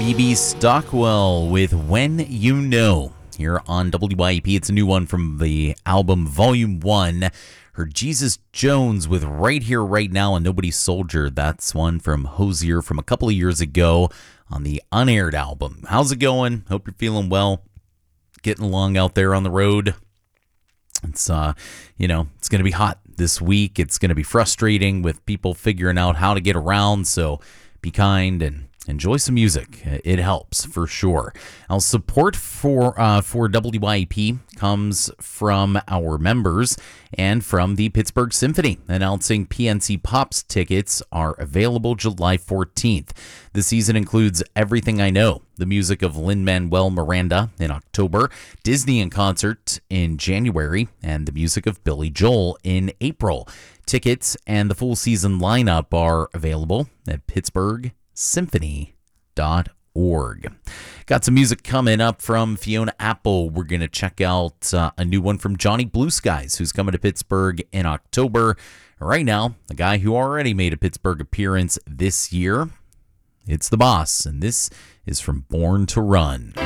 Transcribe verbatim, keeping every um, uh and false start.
B B Stockwell with When You Know here on W Y E P. It's a new one from the album Volume one. Heard Jesus Jones with Right Here, Right Now, and Nobody's Soldier. That's one from Hozier from a couple of years ago on the Unaired album. How's it going? Hope you're feeling well. Getting along out there on the road. It's, uh, you know, it's going to be hot this week. It's going to be frustrating with people figuring out how to get around. So be kind and enjoy some music. It helps for sure. Our support for uh, for W Y E P comes from our members and from the Pittsburgh Symphony, announcing P N C Pops tickets are available July fourteenth. The season includes Everything I Know, the music of Lin-Manuel Miranda in October, Disney in concert in January, and the music of Billy Joel in April. Tickets and the full season lineup are available at Pittsburgh Symphony dot org. Got some music coming up from Fiona Apple. We're going to check out uh, a new one from Johnny Blue Skies, who's coming to Pittsburgh in October. Right now, a guy who already made a Pittsburgh appearance this year. It's The Boss, and this is from Born to Run.